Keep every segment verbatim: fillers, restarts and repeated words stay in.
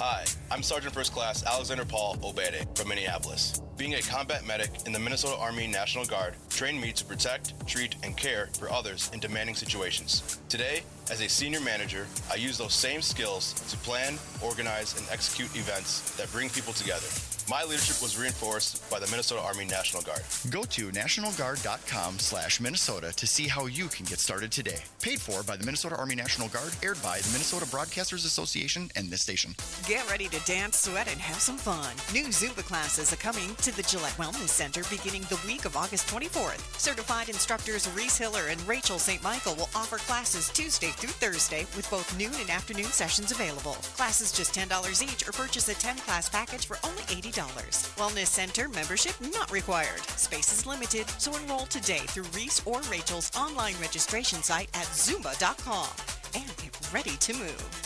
Hi, I'm Sergeant First Class Alexander Paul Obede from Minneapolis. Being a combat medic in the Minnesota Army National Guard trained me to protect, treat, and care for others in demanding situations. Today, as a senior manager, I use those same skills to plan, organize, and execute events that bring people together. My leadership was reinforced by the Minnesota Army National Guard. Go to nationalguard.com slash Minnesota to see how you can get started today. Paid for by the Minnesota Army National Guard, aired by the Minnesota Broadcasters Association and this station. Get ready to dance, sweat, and have some fun. New Zumba classes are coming to the Gillette Wellness Center beginning the week of August twenty-fourth. Certified instructors Reese Hiller and Rachel Saint Michael will offer classes Tuesday through Thursday with both noon and afternoon sessions available. Classes just ten dollars each, or purchase a ten-class package for only eighty dollars. Wellness Center membership not required. Space is limited, so enroll today through Reese or Rachel's online registration site at zumba dot com and get ready to move.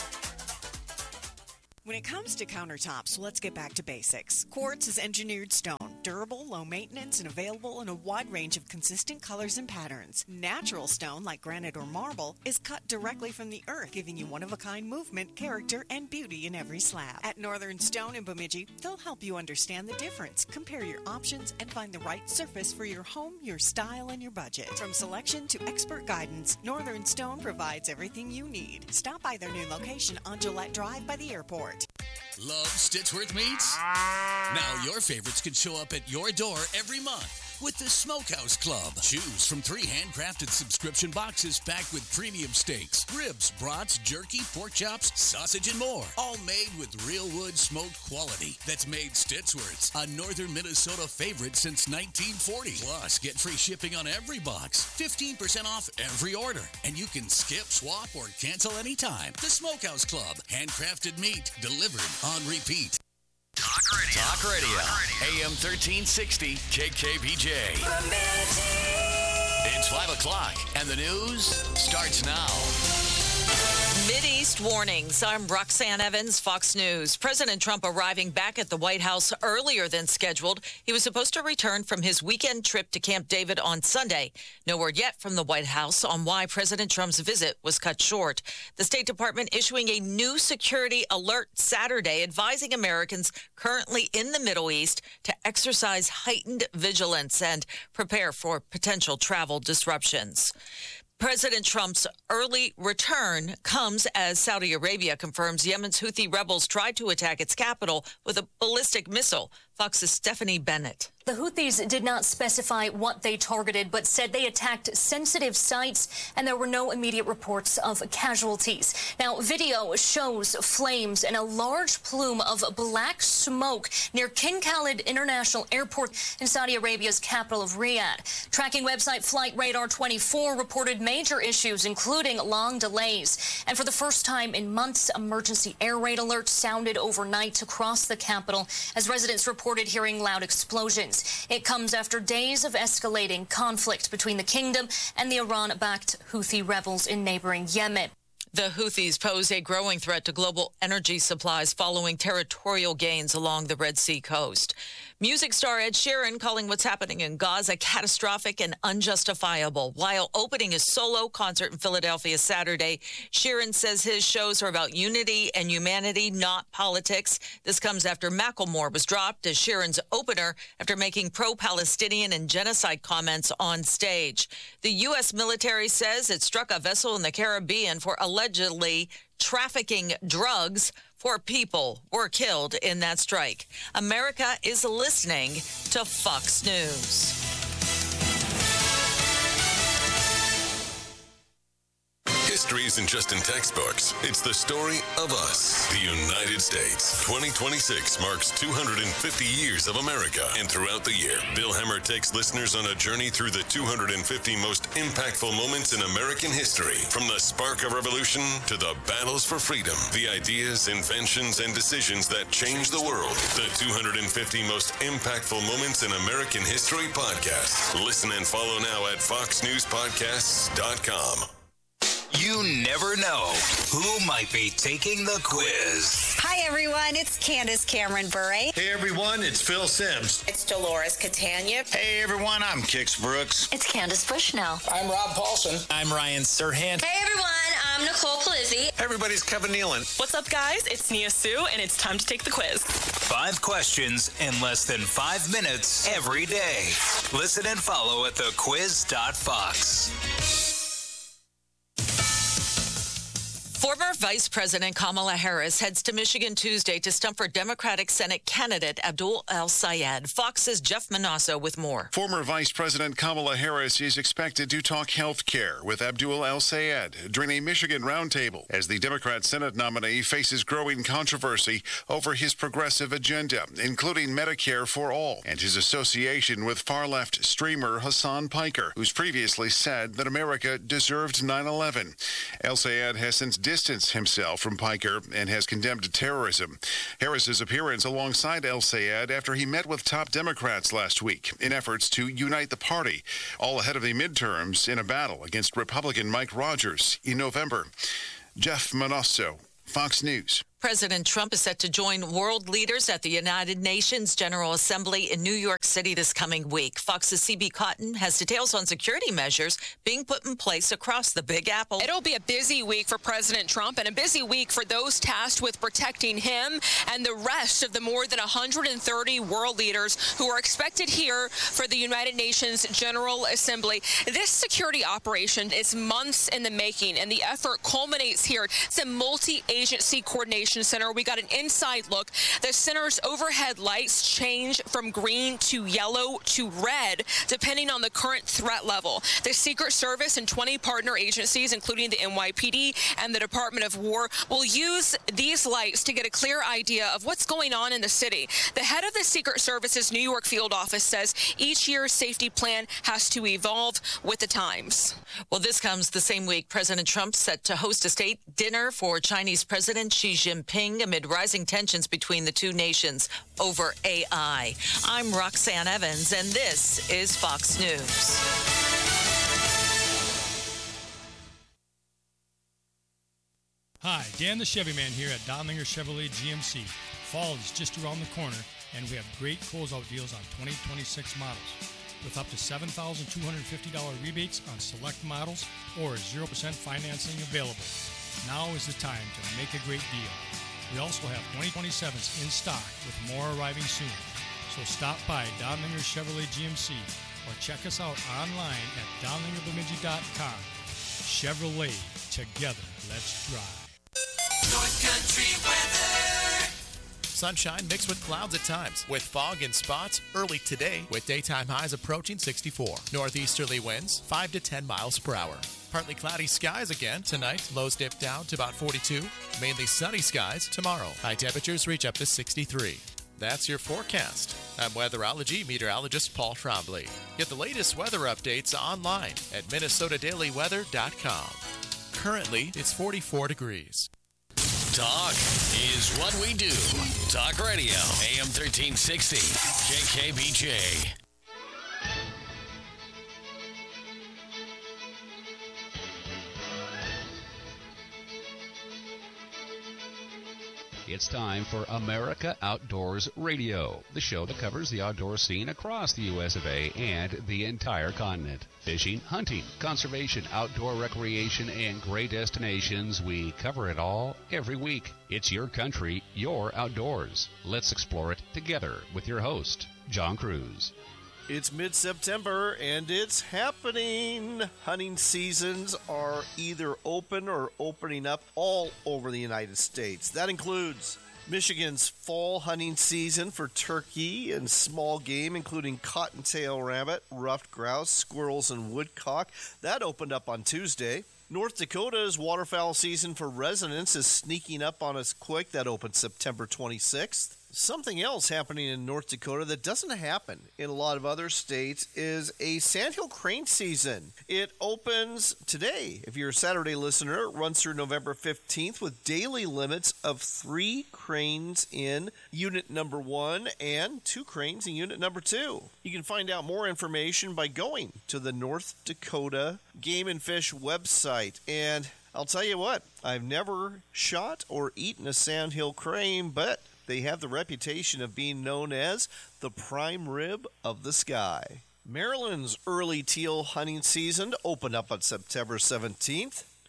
When it comes to countertops, let's get back to basics. Quartz is engineered stone, durable, low maintenance, and available in a wide range of consistent colors and patterns. Natural stone, like granite or marble, is cut directly from the earth, giving you one-of-a-kind movement, character, and beauty in every slab. At Northern Stone in Bemidji, they'll help you understand the difference, compare your options, and find the right surface for your home, your style, and your budget. From selection to expert guidance, Northern Stone provides everything you need. Stop by their new location on Gillette Drive by the airport. Love Stitchworth Meats? Now your favorites can show up at your door every month with the Smokehouse Club. Choose from three handcrafted subscription boxes packed with premium steaks, ribs, brats, jerky, pork chops, sausage, and more. All made with real wood smoked quality that's made Stitchworth's a northern Minnesota favorite since nineteen forty. Plus, get free shipping on every box, fifteen percent off every order, and you can skip, swap, or cancel anytime. The Smokehouse Club. Handcrafted meat delivered on repeat. Talk Radio. Talk Radio. A M thirteen sixty K K B J. It's five o'clock, and the news starts now. Mideast warnings. I'm Roxanne Evans, Fox News. President Trump arriving back at the White House earlier than scheduled. He was supposed to return from his weekend trip to Camp David on Sunday. No word yet from the White House on why President Trump's visit was cut short. The State Department issuing a new security alert Saturday, advising Americans currently in the Middle East to exercise heightened vigilance and prepare for potential travel disruptions. President Trump's early return comes as Saudi Arabia confirms Yemen's Houthi rebels tried to attack its capital with a ballistic missile. Fox's Stephanie Bennett. The Houthis did not specify what they targeted, but said they attacked sensitive sites, and there were no immediate reports of casualties. Now, video shows flames and a large plume of black smoke near King Khalid International Airport in Saudi Arabia's capital of Riyadh. Tracking website Flight Radar twenty-four reported major issues, including long delays. And for the first time in months, emergency air raid alerts sounded overnight across the capital as residents reported hearing loud explosions. It comes after days of escalating conflict between the kingdom and the Iran-backed Houthi rebels in neighboring Yemen. The Houthis pose a growing threat to global energy supplies following territorial gains along the Red Sea coast. Music star Ed Sheeran calling what's happening in Gaza catastrophic and unjustifiable. While opening his solo concert in Philadelphia Saturday, Sheeran says his shows are about unity and humanity, not politics. This comes after Macklemore was dropped as Sheeran's opener after making pro-Palestinian and genocide comments on stage. The U S military says it struck a vessel in the Caribbean for allegedly trafficking drugs. Four people were killed in that strike. America is listening to Fox News. History isn't just in textbooks. It's the story of us, the United States. twenty twenty-six marks two hundred fifty years of America. And throughout the year, Bill Hemmer takes listeners on a journey through the two hundred fifty most impactful moments in American history. From the spark of revolution to the battles for freedom, the ideas, inventions, and decisions that changed the world. The two hundred fifty most impactful moments in American history podcast. Listen and follow now at fox news podcasts dot com. You never know who might be taking the quiz. Hi, everyone. It's Candace Cameron Bure. Hey, everyone. It's Phil Sims. It's Dolores Catania. Hey, everyone. I'm Kix Brooks. It's Candace Bushnell. I'm Rob Paulson. I'm Ryan Serhant. Hey, everyone. I'm I'm Nicole Palizzi. Everybody's Kevin Nealon. What's up, guys? It's Nia Sue, and it's time to take the quiz. Five questions in less than five minutes every day. Listen and follow at the quiz dot fox. Former Vice President Kamala Harris heads to Michigan Tuesday to stump for Democratic Senate candidate Abdul El-Sayed. Fox's Jeff Manasso with more. Former Vice President Kamala Harris is expected to talk health care with Abdul El-Sayed during a Michigan roundtable as the Democrat Senate nominee faces growing controversy over his progressive agenda, including Medicare for all and his association with far-left streamer Hassan Piker, who's previously said that America deserved nine eleven. El-Sayed has since distanced himself from Piker and has condemned terrorism. Harris's appearance alongside El-Sayed after he met with top Democrats last week in efforts to unite the party, all ahead of the midterms in a battle against Republican Mike Rogers in November. Jeff Manasso, Fox News. President Trump is set to join world leaders at the United Nations General Assembly in New York City this coming week. Fox's C B Cotton has details on security measures being put in place across the Big Apple. It'll be a busy week for President Trump and a busy week for those tasked with protecting him and the rest of the more than one hundred thirty world leaders who are expected here for the United Nations General Assembly. This security operation is months in the making, and the effort culminates here. It's a multi-agency coordination center. We got an inside look. The center's overhead lights change from green to yellow to red, depending on the current threat level. The Secret Service and twenty partner agencies, including the N Y P D and the Department of War, will use these lights to get a clear idea of what's going on in the city. The head of the Secret Service's New York field office says each year's safety plan has to evolve with the times. Well, this comes the same week President Trump set to host a state dinner for Chinese President Xi Jinping amid rising tensions between the two nations over A I. I'm Roxanne Evans, and this is Fox News. Hi, Dan the Chevy Man here at Donlinger Chevrolet G M C. Fall is just around the corner, and we have great closeout deals on twenty twenty-six models with up to seven thousand two hundred fifty dollars rebates on select models or zero percent financing available. Now is the time to make a great deal. We also have twenty twenty-sevens in stock with more arriving soon. So stop by Donlinger Chevrolet G M C or check us out online at donlinger bemidji dot com. Chevrolet, together, let's drive. North Country weather. Sunshine mixed with clouds at times, with fog in spots early today, with daytime highs approaching sixty-four. Northeasterly winds five to ten miles per hour. Partly cloudy skies again tonight. Lows dip down to about forty-two. Mainly sunny skies tomorrow. High temperatures reach up to sixty-three. That's your forecast. I'm weatherology meteorologist Paul Trombley. Get the latest weather updates online at minnesota daily weather dot com. Currently, it's forty-four degrees. Talk is what we do. Talk Radio, A M thirteen sixty, K K B J. It's time for America Outdoors Radio, the show that covers the outdoor scene across the U S of A and the entire continent. Fishing, hunting, conservation, outdoor recreation, and great destinations, we cover it all every week. It's your country, your outdoors. Let's explore it together with your host, John Cruz. It's mid-September, and it's happening. Hunting seasons are either open or opening up all over the United States. That includes Michigan's fall hunting season for turkey and small game, including cottontail rabbit, ruffed grouse, squirrels, and woodcock. That opened up on Tuesday. North Dakota's waterfowl season for residents is sneaking up on us quick. That opened September twenty-sixth. Something else happening in North Dakota that doesn't happen in a lot of other states is a sandhill crane season. It opens today. If you're a Saturday listener, it runs through November fifteenth with daily limits of three cranes in unit number one and two cranes in unit number two. You can find out more information by going to the North Dakota Game and Fish website. And I'll tell you what, I've never shot or eaten a sandhill crane, but they have the reputation of being known as the prime rib of the sky. Maryland's early teal hunting season opened up on September seventeenth.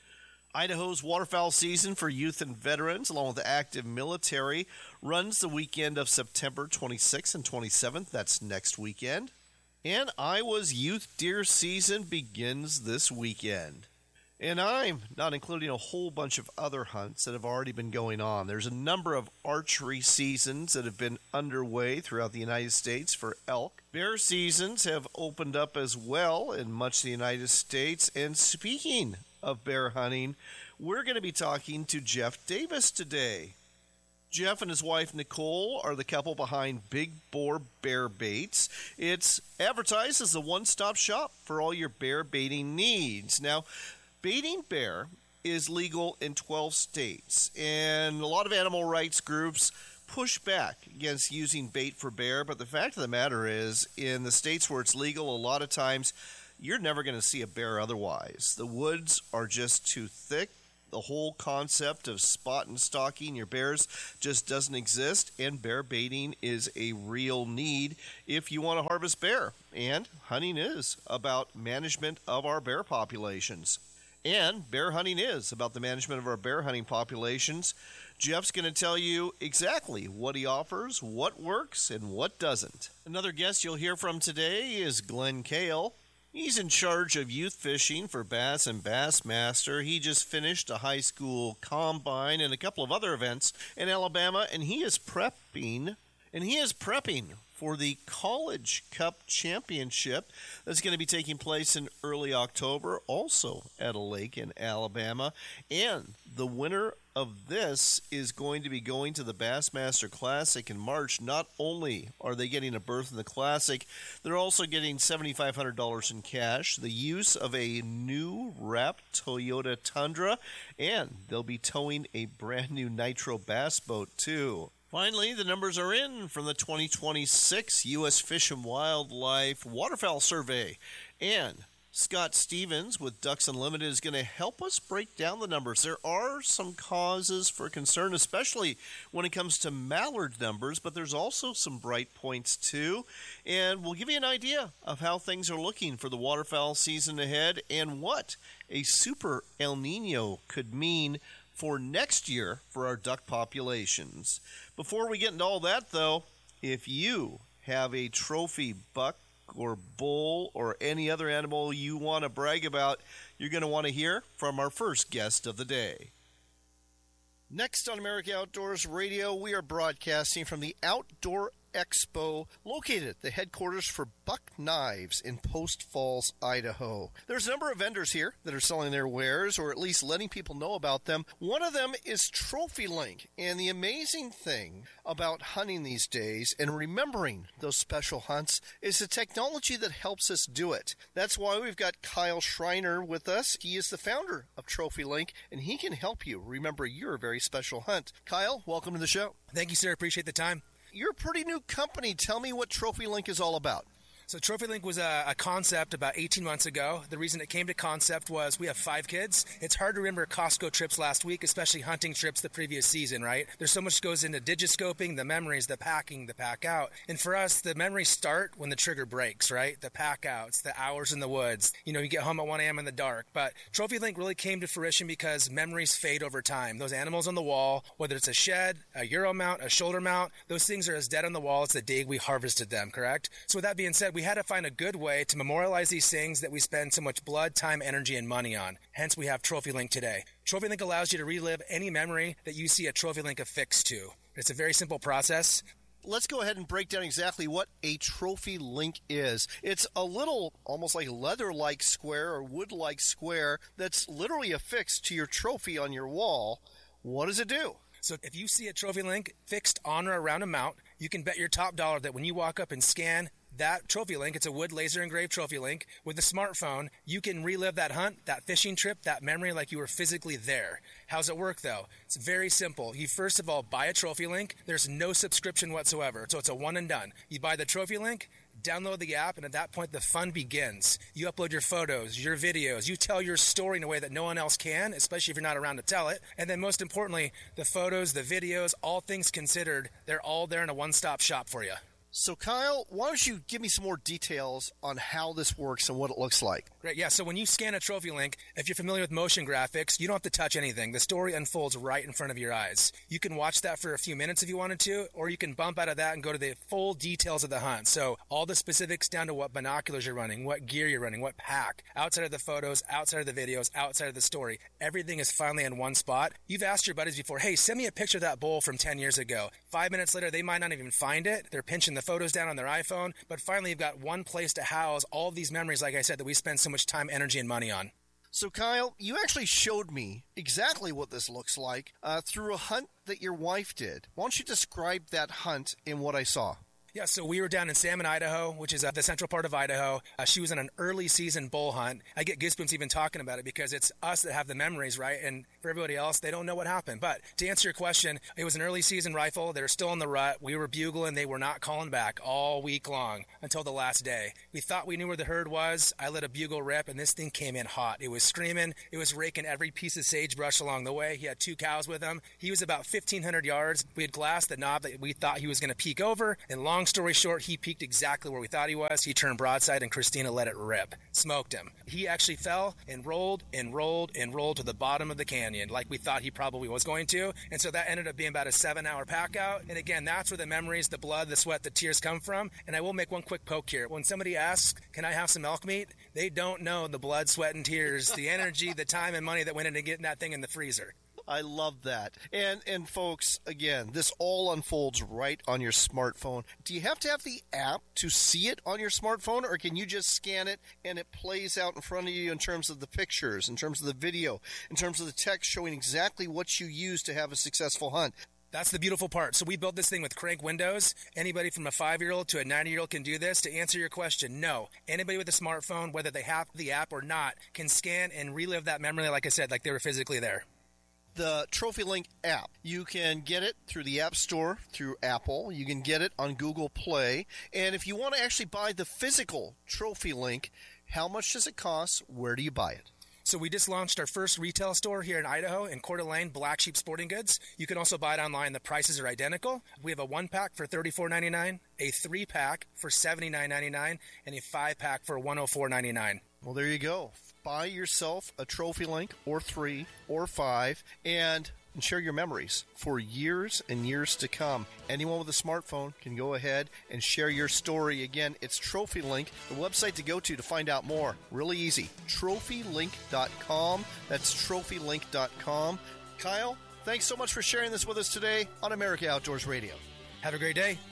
Idaho's waterfowl season for youth and veterans, along with the active military, runs the weekend of September twenty-sixth and twenty-seventh. That's next weekend. And Iowa's youth deer season begins this weekend. And I'm not including a whole bunch of other hunts that have already been going on. There's a number of archery seasons that have been underway throughout the United States for elk. Bear seasons have opened up as well in much of the United States. And speaking of bear hunting, we're going to be talking to Jeff Davis today. Jeff and his wife Nicole are the couple behind Big Boar Bear Baits. It's advertised as a one-stop shop for all your bear baiting needs. Now, baiting bear is legal in twelve states, and a lot of animal rights groups push back against using bait for bear, but the fact of the matter is, in the states where it's legal, a lot of times you're never going to see a bear otherwise. The woods are just too thick. The whole concept of spot and stalking your bears just doesn't exist, and bear baiting is a real need if you want to harvest bear. And hunting is about management of our bear populations. And bear hunting is about the management of our bear hunting populations. Jeff's going to tell you exactly what he offers, what works, and what doesn't. Another guest you'll hear from today is Glenn Kale. He's in charge of youth fishing for Bass and Bassmaster. He just finished a high school combine and a couple of other events in Alabama, and he is prepping, and he is prepping for the College Cup Championship that's going to be taking place in early October, also at a lake in Alabama. And the winner of this is going to be going to the Bassmaster Classic in March. Not only are they getting a berth in the Classic, they're also getting seven thousand five hundred dollars in cash, the use of a new wrapped Toyota Tundra, and they'll be towing a brand new Nitro bass boat too. Finally, the numbers are in from the twenty twenty-six U S Fish and Wildlife Waterfowl Survey. And Scott Stevens with Ducks Unlimited is going to help us break down the numbers. There are some causes for concern, especially when it comes to mallard numbers, but there's also some bright points too. And we'll give you an idea of how things are looking for the waterfowl season ahead and what a super El Nino could mean for next year for our duck populations. Before we get into all that, though, if you have a trophy buck or bull or any other animal you want to brag about, you're going to want to hear from our first guest of the day. Next on America Outdoors Radio, we are broadcasting from the Outdoor Expo, located at the headquarters for Buck Knives in Post Falls, Idaho. There's a number of vendors here that are selling their wares, or at least letting people know about them. One of them is Trophy Link, and the amazing thing about hunting these days and remembering those special hunts is the technology that helps us do it. That's why we've got Kyle Schreiner with us. He is the founder of Trophy Link, and he can help you remember your very special hunt. Kyle, welcome to the show. Thank you, sir. Appreciate the time. You're a pretty new company. Tell me what Trophy Link is all about. So Trophy Link was a, a concept about eighteen months ago. The reason it came to concept was we have five kids. It's hard to remember Costco trips last week, especially hunting trips the previous season, right? There's so much goes into digiscoping, the memories, the packing, the pack out. And for us, the memories start when the trigger breaks, right? The pack outs, the hours in the woods. You know, you get home at one a.m. in the dark. But Trophy Link really came to fruition because memories fade over time. Those animals on the wall, whether it's a shed, a Euro mount, a shoulder mount, those things are as dead on the wall as the day we harvested them, correct? So with that being said, we had to find a good way to memorialize these things that we spend so much blood, time, energy, and money on. Hence, we have Trophy Link today. Trophy Link allows you to relive any memory that you see a Trophy Link affixed to. It's a very simple process. Let's go ahead and break down exactly what a Trophy Link is. It's a little, almost like leather-like square or wood-like square that's literally affixed to your trophy on your wall. What does it do? So if you see a Trophy Link fixed on or around a mount, you can bet your top dollar that when you walk up and scan that Trophy Link, it's a wood laser engraved Trophy Link, with a smartphone, you can relive that hunt, that fishing trip, that memory like you were physically there. How's it work though? It's very simple. You first of all buy a Trophy Link. There's no subscription whatsoever, so it's a one and done. You buy the Trophy Link, download the app, and at that point the fun begins. You upload your photos, your videos, you tell your story in a way that no one else can, especially if you're not around to tell it. And then most importantly, the photos, the videos, all things considered, they're all there in a one-stop shop for you. So, Kyle, why don't you give me some more details on how this works and what it looks like? Great, yeah. So when you scan a trophy link, if you're familiar with motion graphics, you don't have to touch anything. The story unfolds right in front of your eyes. You can watch that for a few minutes if you wanted to, or you can bump out of that and go to the full details of the hunt. So all the specifics down to what binoculars you're running, what gear you're running, what pack, outside of the photos, outside of the videos, outside of the story. Everything is finally in one spot. You've asked your buddies before, hey, send me a picture of that bull from ten years ago. Five minutes later, they might not even find it. They're pinching the photos down on their iPhone, but finally you've got one place to house all of these memories, like I said, that we spend so much time, energy, and money on. So, Kyle, you actually showed me exactly what this looks like uh, through a hunt that your wife did. Why don't you describe that hunt and what I saw? Yeah, so we were down in Salmon, Idaho, which is uh, the central part of Idaho. Uh, she was on an early season bull hunt. I get goosebumps even talking about it because it's us that have the memories, right? And for everybody else, they don't know what happened. But to answer your question, it was an early season rifle. They were still in the rut. We were bugling. They were not calling back all week long until the last day. We thought we knew where the herd was. I let a bugle rip, and this thing came in hot. It was screaming. It was raking every piece of sagebrush along the way. He had two cows with him. He was about fifteen hundred yards. We had glassed the knob that we thought he was going to peek over, and long story short, he peaked exactly where we thought he was. He turned broadside, and Christina let it rip. Smoked him. He actually fell and rolled and rolled and rolled to the bottom of the canyon like we thought he probably was going to. And so that ended up being about a seven-hour pack out. And again, that's where the memories, the blood, the sweat, the tears come from. And I will make one quick poke here. When somebody asks, can I have some elk meat? They don't know the blood, sweat, and tears, the energy, the time, and money that went into getting that thing in the freezer. I love that. And, and folks, again, this all unfolds right on your smartphone. Do you have to have the app to see it on your smartphone, or can you just scan it and it plays out in front of you in terms of the pictures, in terms of the video, in terms of the text showing exactly what you use to have a successful hunt? That's the beautiful part. So we built this thing with crank windows. Anybody from a five-year-old to a ninety-year-old can do this. To answer your question, no. Anybody with a smartphone, whether they have the app or not, can scan and relive that memory, like I said, like they were physically there. The TrophyLink app. You can get it through the App Store, through Apple. You can get it on Google Play. And if you want to actually buy the physical TrophyLink, how much does it cost? Where do you buy it? So we just launched our first retail store here in Idaho in Coeur d'Alene, Black Sheep Sporting Goods. You can also buy it online. The prices are identical. We have a one-pack for thirty-four ninety-nine, a three-pack for seventy-nine ninety-nine, and a five-pack for one hundred four ninety-nine. Well, there you go. Buy yourself a TrophyLink or three or five and, and share your memories for years and years to come. Anyone with a smartphone can go ahead and share your story. Again, it's TrophyLink, the website to go to to find out more. Really easy. trophy link dot com. That's trophy link dot com. Kyle, thanks so much for sharing this with us today on America Outdoors Radio. Have a great day.